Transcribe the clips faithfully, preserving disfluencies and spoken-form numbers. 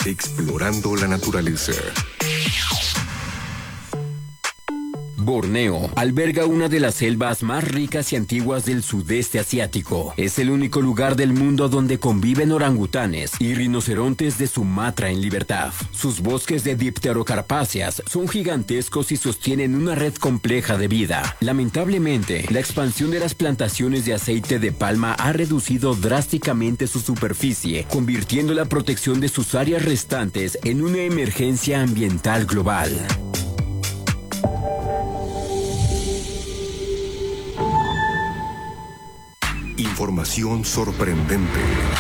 Explorando la naturaleza. Borneo alberga una de las selvas más ricas y antiguas del sudeste asiático. Es el único lugar del mundo donde conviven orangutanes y rinocerontes de Sumatra en libertad. Sus bosques de dipterocarpáceas son gigantescos y sostienen una red compleja de vida. Lamentablemente, la expansión de las plantaciones de aceite de palma ha reducido drásticamente su superficie, convirtiendo la protección de sus áreas restantes en una emergencia ambiental global. Información sorprendente.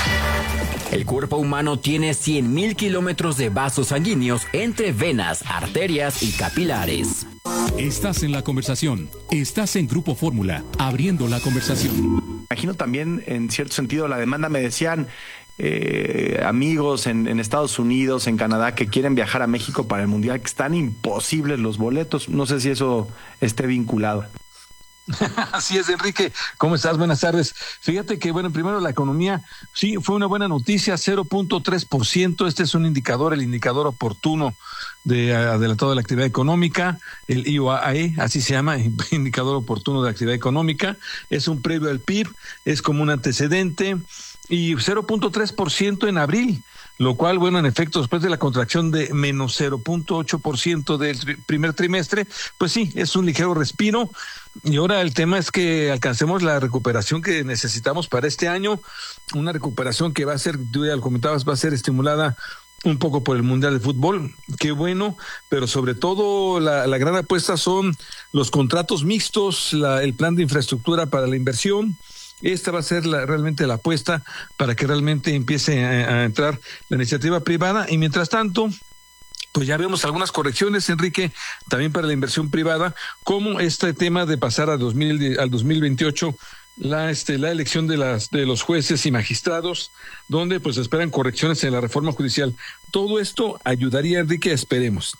El cuerpo humano tiene cien mil kilómetros de vasos sanguíneos entre venas, arterias y capilares. Estás en la conversación. Estás en Grupo Fórmula, abriendo la conversación. Imagino también, en cierto sentido, la demanda. Me decían eh, amigos en, en Estados Unidos, en Canadá, que quieren viajar a México para el Mundial, que están imposibles los boletos. No sé si eso esté vinculado. Así es, Enrique. ¿Cómo estás? Buenas tardes. Fíjate que, bueno, primero la economía, sí, fue una buena noticia, cero punto tres por ciento. Este es un indicador, el indicador oportuno de adelantado de la actividad económica, el I O A E, así se llama, indicador oportuno de la actividad económica. Es un previo al P I B, es como un antecedente, y cero punto tres por ciento en abril, lo cual, bueno, en efecto, después de la contracción de menos cero punto ocho por ciento del tri- primer trimestre, pues sí, es un ligero respiro. Y ahora el tema es que alcancemos la recuperación que necesitamos para este año, una recuperación que va a ser, tú ya lo comentabas, va a ser estimulada un poco por el Mundial de Fútbol, qué bueno, pero sobre todo la, la gran apuesta son los contratos mixtos, la, el plan de infraestructura para la inversión. Esta va a ser la, realmente la apuesta para que realmente empiece a, a entrar la iniciativa privada, y mientras tanto, pues ya vemos algunas correcciones, Enrique, también para la inversión privada, como este tema de pasar a dos mil, al dos mil veintiocho la este la elección de las de los jueces y magistrados, donde pues esperan correcciones en la reforma judicial. Todo esto ayudaría, Enrique, esperemos.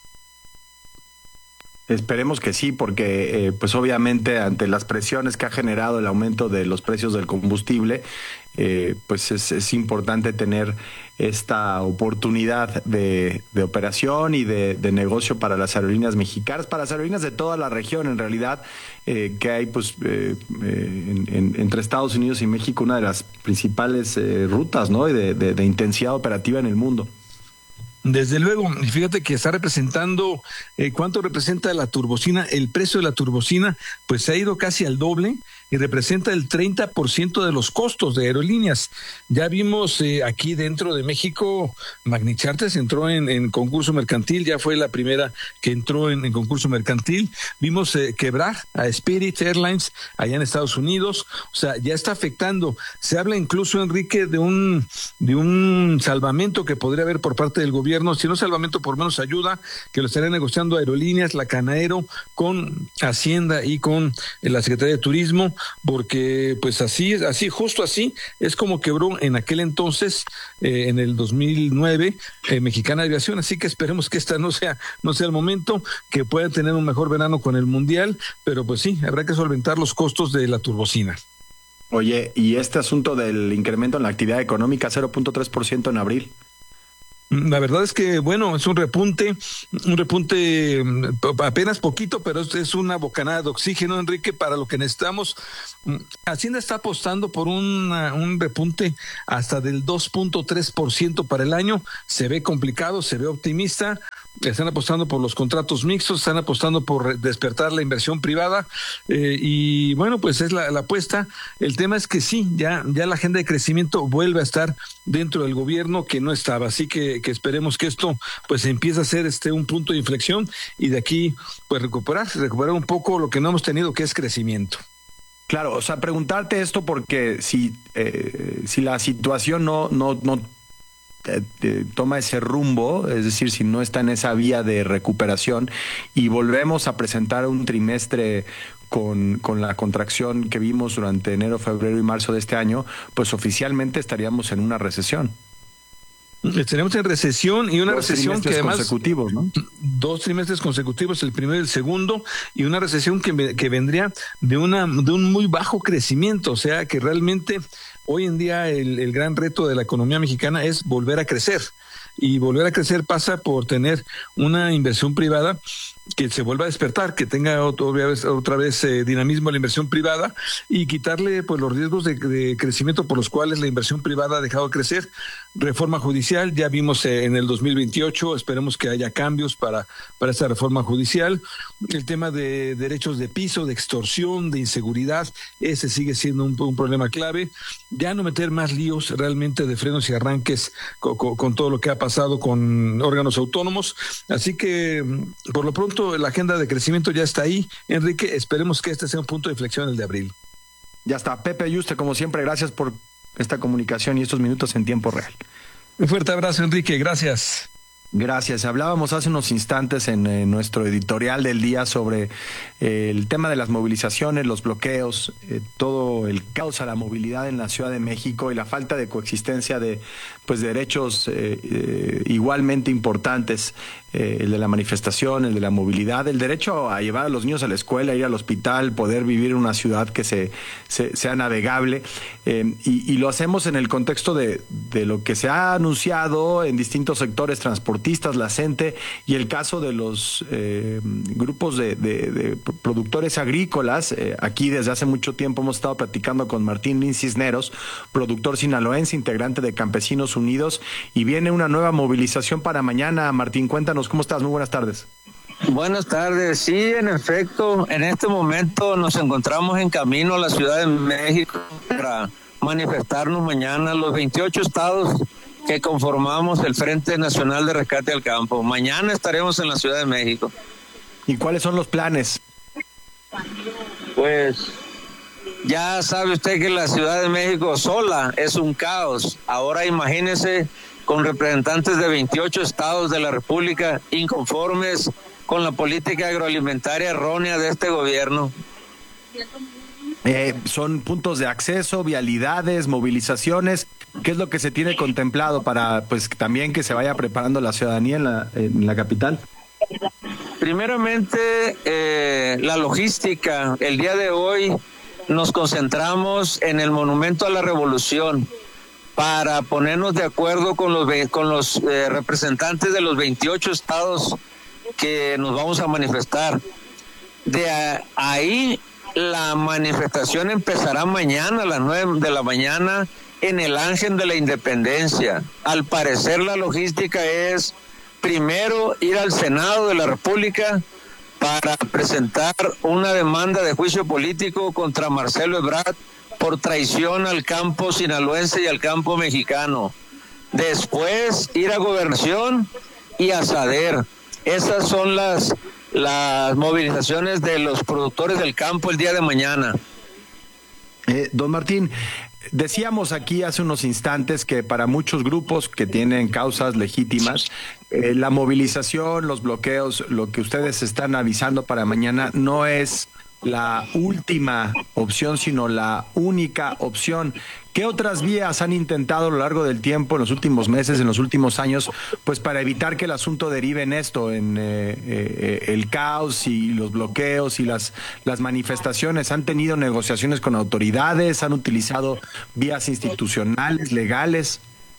Esperemos que sí, porque eh, pues obviamente ante las presiones que ha generado el aumento de los precios del combustible, eh, pues es, es importante tener esta oportunidad de, de operación y de, de negocio para las aerolíneas mexicanas, para las aerolíneas de toda la región en realidad, eh, que hay pues eh, eh, en, en, entre Estados Unidos y México una de las principales eh, rutas, ¿no? de, de, de intensidad operativa en el mundo. Desde luego, y fíjate que está representando, eh, ¿cuánto representa la turbocina? El precio de la turbocina, pues se ha ido casi al doble y representa el treinta por ciento de los costos de aerolíneas. Ya vimos eh, aquí dentro de México, Magni Charters entró en, en concurso mercantil, ya fue la primera que entró en, en concurso mercantil. Vimos eh, quebrar a Spirit Airlines allá en Estados Unidos, o sea, ya está afectando. Se habla incluso, Enrique, de un, de un salvamento que podría haber por parte del gobierno. Si no salvamento, por menos ayuda, que lo estarían negociando Aerolíneas, la Canaero, con Hacienda y con la Secretaría de Turismo, porque pues así, así, justo así, es como quebró en aquel entonces, eh, en el dos mil nueve, eh, Mexicana Aviación. Así que esperemos que esta no sea, no sea el momento, que puedan tener un mejor verano con el Mundial, pero pues sí, habrá que solventar los costos de la turbocina. Oye, y este asunto del incremento en la actividad económica, cero punto tres por ciento en abril. La verdad es que, bueno, es un repunte, un repunte apenas poquito, pero es, es una bocanada de oxígeno, Enrique, para lo que necesitamos. Hacienda está apostando por una, un repunte hasta del dos punto tres por ciento para el año. Se ve complicado, se ve optimista. Están apostando por los contratos mixtos, están apostando por despertar la inversión privada, eh, y bueno, pues es la, la apuesta. El tema es que sí, ya, ya la agenda de crecimiento vuelve a estar dentro del gobierno, que no estaba, así que, que esperemos que esto pues empiece a ser este un punto de inflexión, y de aquí pues recuperar, recuperar un poco lo que no hemos tenido, que es crecimiento. Claro, o sea, preguntarte esto porque si, eh, si la situación no, no, no toma ese rumbo, es decir, si no está en esa vía de recuperación y volvemos a presentar un trimestre con, con la contracción que vimos durante enero, febrero y marzo de este año, pues oficialmente estaríamos en una recesión. Estaremos en recesión, y una dos recesión que además consecutivos, ¿no? Dos trimestres consecutivos, el primero y el segundo, y una recesión que, que vendría de una de un muy bajo crecimiento, o sea que realmente Hoy en día el, el gran reto de la economía mexicana es volver a crecer. Y volver a crecer pasa por tener una inversión privada que se vuelva a despertar, que tenga otra vez, otra vez eh, dinamismo a la inversión privada y quitarle pues los riesgos de, de crecimiento por los cuales la inversión privada ha dejado de crecer. Reforma judicial, ya vimos eh, en el dos mil veintiocho, esperemos que haya cambios para, para esta reforma judicial. El tema de derechos de piso, de extorsión, de inseguridad, ese sigue siendo un, un problema clave. Ya no meter más líos realmente de frenos y arranques con, con, con todo lo que ha pasado con órganos autónomos. Así que, por lo pronto, la agenda de crecimiento ya está ahí. Enrique, esperemos que este sea un punto de inflexión el de abril. Ya está. Pepe Ayuste, como siempre, gracias por esta comunicación y estos minutos en tiempo real. Un fuerte abrazo, Enrique. Gracias. Gracias. Hablábamos hace unos instantes en eh, nuestro editorial del día sobre eh, el tema de las movilizaciones, los bloqueos, eh, todo el caos a la movilidad en la Ciudad de México y la falta de coexistencia de pues derechos eh, eh, igualmente importantes, eh, el de la manifestación, el de la movilidad, el derecho a llevar a los niños a la escuela, ir al hospital, poder vivir en una ciudad que se, se sea navegable, eh, y, y lo hacemos en el contexto de, de lo que se ha anunciado en distintos sectores transportistas, la CENTE, y el caso de los eh, grupos de, de, de productores agrícolas. Eh, aquí desde hace mucho tiempo hemos estado platicando con Martín Lin Cisneros, productor sinaloense, integrante de Campesinos Unidos, y viene una nueva movilización para mañana. Martín, cuéntanos, ¿cómo estás? Muy buenas tardes. Buenas tardes. Sí, en efecto, en este momento nos encontramos en camino a la Ciudad de México para manifestarnos mañana los veintiocho estados que conformamos el Frente Nacional de Rescate al Campo. Mañana estaremos en la Ciudad de México. ¿Y cuáles son los planes? Pues ya sabe usted que la Ciudad de México sola es un caos. Ahora imagínese con representantes de veintiocho estados de la República inconformes con la política agroalimentaria errónea de este gobierno. Eh, son puntos de acceso, vialidades, movilizaciones. ¿Qué es lo que se tiene contemplado para pues también que se vaya preparando la ciudadanía en la, en la capital? Primeramente, eh, la logística. El día de hoy nos concentramos en el Monumento a la Revolución para ponernos de acuerdo con los, con los eh, representantes de los veintiocho estados que nos vamos a manifestar. De a, ahí la manifestación empezará mañana a las nueve de la mañana en el Ángel de la Independencia. Al parecer la logística es primero ir al Senado de la República para presentar una demanda de juicio político contra Marcelo Ebrard por traición al campo sinaloense y al campo mexicano. Después ir a Gobernación y a SADER. Esas son las, las movilizaciones de los productores del campo el día de mañana. Eh, don Martín, decíamos aquí hace unos instantes que para muchos grupos que tienen causas legítimas, eh, la movilización, los bloqueos, lo que ustedes están avisando para mañana no es la última opción, sino la única opción. ¿Qué otras vías han intentado a lo largo del tiempo, en los últimos meses, en los últimos años, pues para evitar que el asunto derive en esto, en eh, eh, el caos y los bloqueos y las, las manifestaciones? ¿Han tenido negociaciones con autoridades? ¿Han utilizado vías institucionales, legales?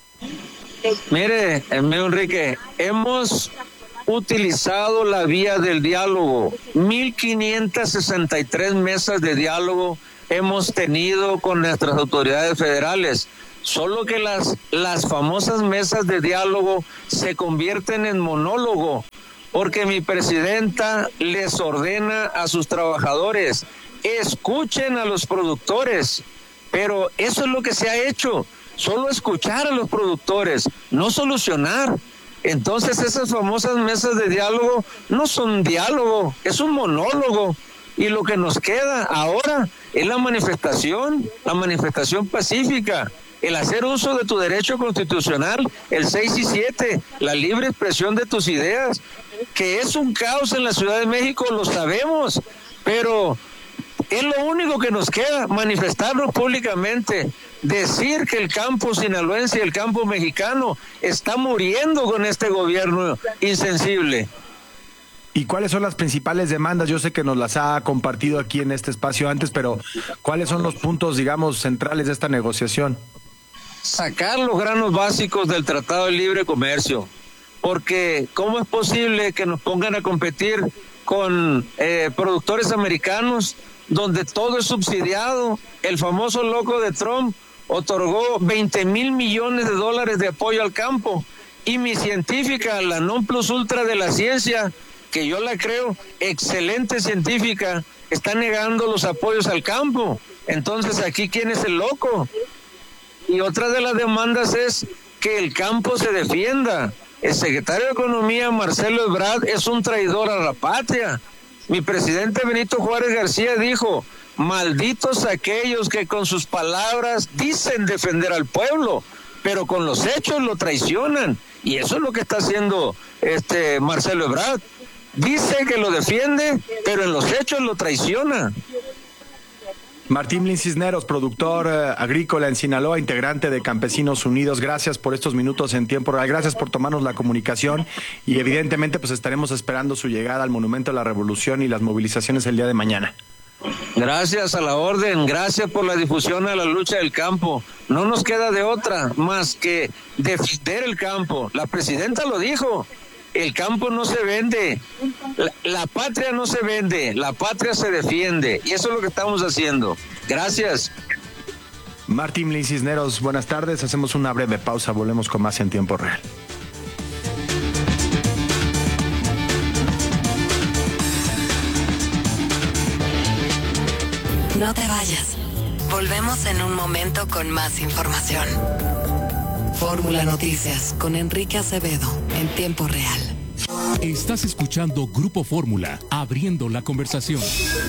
Mire, Enrique, hemos utilizado la vía del diálogo. mil quinientas sesenta y tres mesas de diálogo hemos tenido con nuestras autoridades federales, solo que las, las famosas mesas de diálogo se convierten en monólogo, porque mi presidenta les ordena a sus trabajadores, escuchen a los productores, pero eso es lo que se ha hecho, solo escuchar a los productores, no solucionar. Entonces esas famosas mesas de diálogo no son diálogo, es un monólogo. Y lo que nos queda ahora es la manifestación, la manifestación pacífica, el hacer uso de tu derecho constitucional, el seis y siete, la libre expresión de tus ideas, que es un caos en la Ciudad de México, lo sabemos, pero es lo único que nos queda, manifestarnos públicamente, decir que el campo sinaloense y el campo mexicano está muriendo con este gobierno insensible. ¿Y cuáles son las principales demandas? Yo sé que nos las ha compartido aquí en este espacio antes, pero ¿cuáles son los puntos, digamos, centrales de esta negociación? Sacar los granos básicos del Tratado de Libre Comercio, porque ¿cómo es posible que nos pongan a competir con eh, productores americanos donde todo es subsidiado? El famoso loco de Trump otorgó veinte mil millones de dólares de apoyo al campo, y mi científica, la non plus ultra de la ciencia, que yo la creo excelente científica, está negando los apoyos al campo. Entonces, ¿aquí quién es el loco? Y otra de las demandas es que el campo se defienda. El secretario de Economía, Marcelo Ebrard, es un traidor a la patria. Mi presidente Benito Juárez García dijo: malditos aquellos que con sus palabras dicen defender al pueblo, pero con los hechos lo traicionan. Y eso es lo que está haciendo este Marcelo Ebrard. Dice que lo defiende, pero en los hechos lo traiciona. Martín Blin Cisneros, productor eh, agrícola en Sinaloa, integrante de Campesinos Unidos, gracias por estos minutos en tiempo real, gracias por tomarnos la comunicación y evidentemente pues estaremos esperando su llegada al Monumento a la Revolución y las movilizaciones el día de mañana. Gracias, a la orden, gracias por la difusión a la lucha del campo. No nos queda de otra más que defender el campo. La presidenta lo dijo. El campo no se vende, la, la patria no se vende, la patria se defiende, y eso es lo que estamos haciendo. Gracias. Martín Blin Cisneros, buenas tardes, hacemos una breve pausa, volvemos con más en tiempo real. No te vayas, volvemos en un momento con más información. Fórmula Noticias con Enrique Acevedo en tiempo real. Estás escuchando Grupo Fórmula, abriendo la conversación.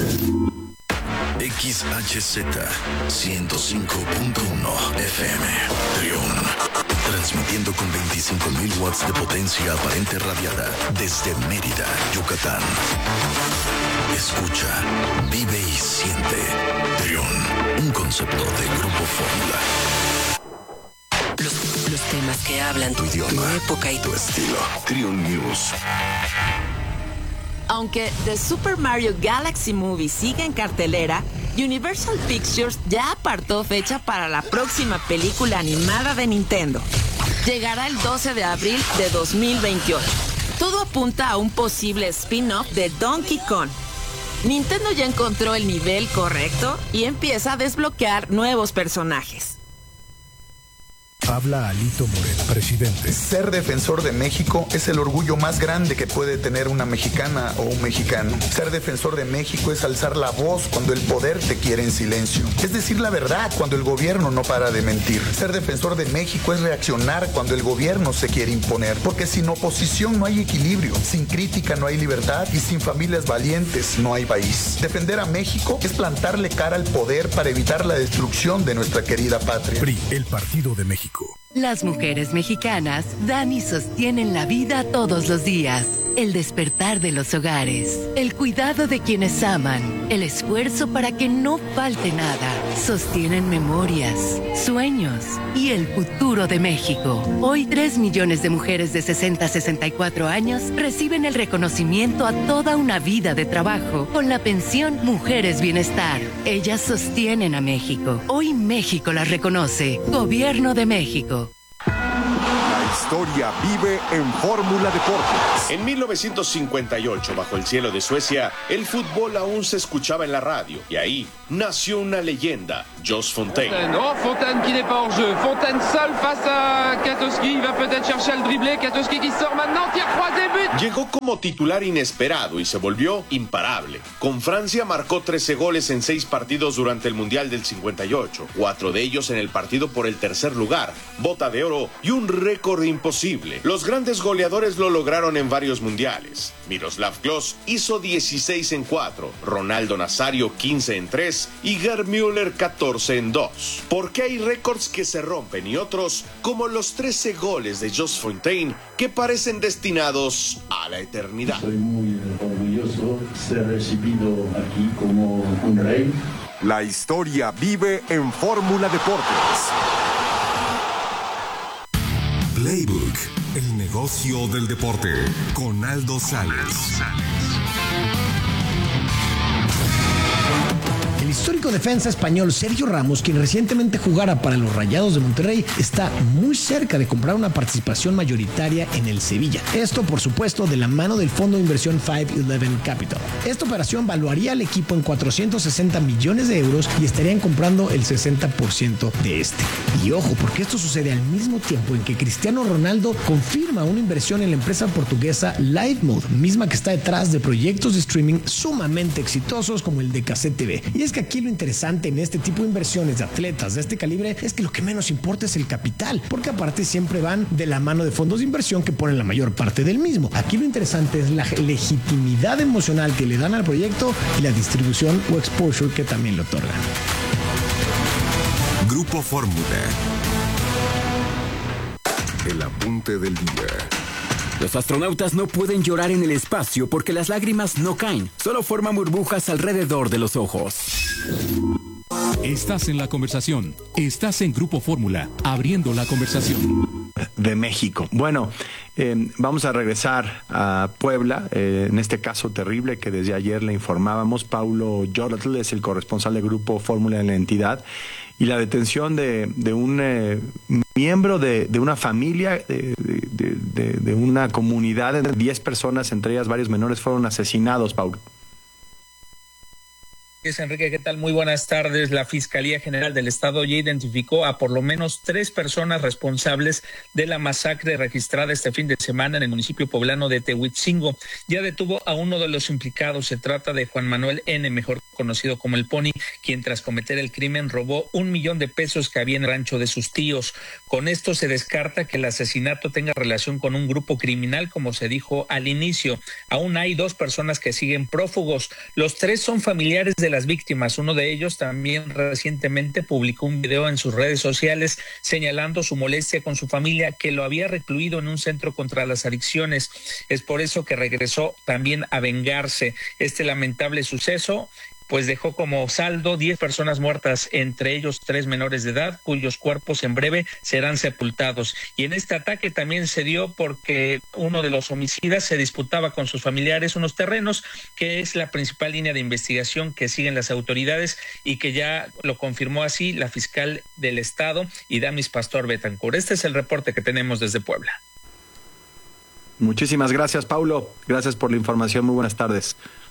X H Z ciento cinco punto uno F M, Trión. Transmitiendo con veinticinco mil watts de potencia aparente radiada desde Mérida, Yucatán. Escucha, vive y siente. Trión, un concepto de Grupo Fórmula. Los, los temas que hablan tu idioma, tu época y tu estilo. Trión News. Aunque The Super Mario Galaxy Movie sigue en cartelera, Universal Pictures ya apartó fecha para la próxima película animada de Nintendo. Llegará el doce de abril de dos mil veintiocho. Todo apunta a un posible spin-off de Donkey Kong. Nintendo ya encontró el nivel correcto y empieza a desbloquear nuevos personajes. Habla Alito Moreno, presidente. Ser defensor de México es el orgullo más grande que puede tener una mexicana o un mexicano. Ser defensor de México es alzar la voz cuando el poder te quiere en silencio. Es decir la verdad cuando el gobierno no para de mentir. Ser defensor de México es reaccionar cuando el gobierno se quiere imponer. Porque sin oposición no hay equilibrio, sin crítica no hay libertad y sin familias valientes no hay país. Defender a México es plantarle cara al poder para evitar la destrucción de nuestra querida patria. P R I, el Partido de México. Las mujeres mexicanas dan y sostienen la vida todos los días. El despertar de los hogares, el cuidado de quienes aman, el esfuerzo para que no falte nada. Sostienen memorias, sueños y el futuro de México. Hoy tres millones de mujeres de sesenta a sesenta y cuatro años reciben el reconocimiento a toda una vida de trabajo con la pensión Mujeres Bienestar. Ellas sostienen a México. Hoy México las reconoce. Gobierno de México. La historia vive en Fórmula Deportes. En mil novecientos cincuenta y ocho, bajo el cielo de Suecia, el fútbol aún se escuchaba en la radio. Y ahí nació una leyenda, Jos Fontaine. Oh, Fontaine qui n'est pas en jeu. Fontaine seul face à Katowski. Il va peut-être chercher le dribblé. Katowski qui sort maintenant. Tire croisé, but. Llegó como titular inesperado y se volvió imparable. Con Francia marcó trece goles en seis partidos durante el Mundial del cincuenta y ocho. Cuatro de ellos en el partido por el tercer lugar, bota de oro y un récord imposible. Los grandes goleadores lo lograron en varios mundiales. Miroslav Klose hizo dieciséis en cuatro, Ronaldo Nazario quince en tres y Gerd Müller catorce en dos. Porque hay récords que se rompen y otros, como los trece goles de Jos Fontaine, que parecen destinados a la eternidad. Soy muy orgulloso de ser recibido aquí como un rey. La historia vive en Fórmula Deportes. Playbook, el negocio del deporte, con Aldo Sales. El histórico defensa español Sergio Ramos, quien recientemente jugara para los Rayados de Monterrey, está muy cerca de comprar una participación mayoritaria en el Sevilla. Esto, por supuesto, de la mano del fondo de inversión cinco once Capital. Esta operación valuaría al equipo en cuatrocientos sesenta millones de euros y estarían comprando el sesenta por ciento de este. Y ojo, porque esto sucede al mismo tiempo en que Cristiano Ronaldo confirma una inversión en la empresa portuguesa Livemode, misma que está detrás de proyectos de streaming sumamente exitosos como el de Cassette T V. Y es que aquí lo interesante en este tipo de inversiones de atletas de este calibre es que lo que menos importa es el capital, porque aparte siempre van de la mano de fondos de inversión que ponen la mayor parte del mismo. Aquí lo interesante es la legitimidad emocional que le dan al proyecto y la distribución o exposure que también le otorgan. Grupo Fórmula. El apunte del día. Los astronautas no pueden llorar en el espacio porque las lágrimas no caen, solo forman burbujas alrededor de los ojos. Estás en la conversación. Estás en Grupo Fórmula, abriendo la conversación. De México. Bueno, eh, vamos a regresar a Puebla, eh, en este caso terrible que desde ayer le informábamos. Paulo Yordle es el corresponsal de Grupo Fórmula en la entidad, y la detención de, de un eh, miembro de, de una familia, de, de, de, de una comunidad de diez personas, entre ellas varios menores, fueron asesinados, Paulo. Enrique, ¿qué tal? Muy buenas tardes. La Fiscalía General del Estado ya identificó a por lo menos tres personas responsables de la masacre registrada este fin de semana en el municipio poblano de Tehuitzingo. Ya detuvo a uno de los implicados. Se trata de Juan Manuel N., mejor conocido como el Pony, quien tras cometer el crimen robó un millón de pesos que había en el rancho de sus tíos. Con esto se descarta que el asesinato tenga relación con un grupo criminal, como se dijo al inicio. Aún hay dos personas que siguen prófugos. Los tres son familiares de la las víctimas. Uno de ellos también recientemente publicó un video en sus redes sociales señalando su molestia con su familia, que lo había recluido en un centro contra las adicciones. Es por eso que regresó también a vengarse. Este lamentable suceso pues dejó como saldo diez personas muertas, entre ellos tres menores de edad, cuyos cuerpos en breve serán sepultados. Y en este ataque también se dio porque uno de los homicidas se disputaba con sus familiares unos terrenos, que es la principal línea de investigación que siguen las autoridades y que ya lo confirmó así la fiscal del estado, Idamis Pastor Betancourt. Este es el reporte que tenemos desde Puebla. Muchísimas gracias, Paulo. Gracias por la información. Muy buenas tardes.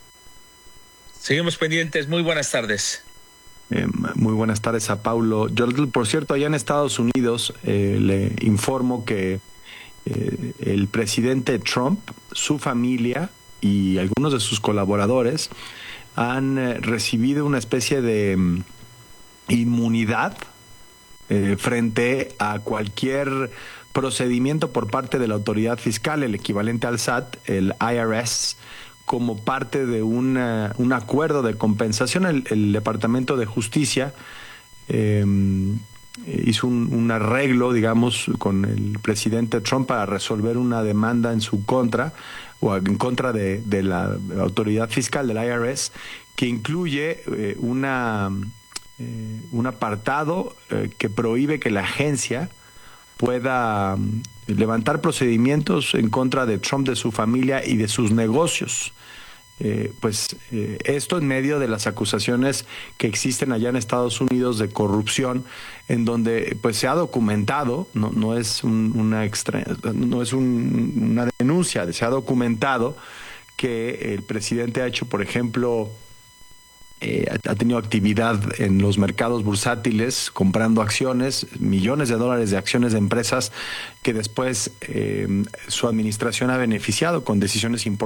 Seguimos pendientes. Muy buenas tardes. Eh, muy buenas tardes a Paulo. Yo, por cierto, allá en Estados Unidos eh, le informo que eh, el presidente Trump, su familia y algunos de sus colaboradores han eh, recibido una especie de um, inmunidad eh, frente a cualquier procedimiento por parte de la autoridad fiscal, el equivalente al S A T, el I R S, como parte de una, un acuerdo de compensación. El, el Departamento de Justicia eh, hizo un, un arreglo, digamos, con el presidente Trump para resolver una demanda en su contra, o en contra de, de la autoridad fiscal del I R S, que incluye eh, una, eh, un apartado eh, que prohíbe que la agencia pueda levantar procedimientos en contra de Trump, de su familia y de sus negocios. Eh, pues eh, esto en medio de las acusaciones que existen allá en Estados Unidos de corrupción, en donde pues se ha documentado, no, no es un, una extra, no es un, una denuncia, se ha documentado que el presidente ha hecho, por ejemplo, Eh, ha tenido actividad en los mercados bursátiles, comprando acciones, millones de dólares de acciones de empresas que después eh, su administración ha beneficiado con decisiones importantes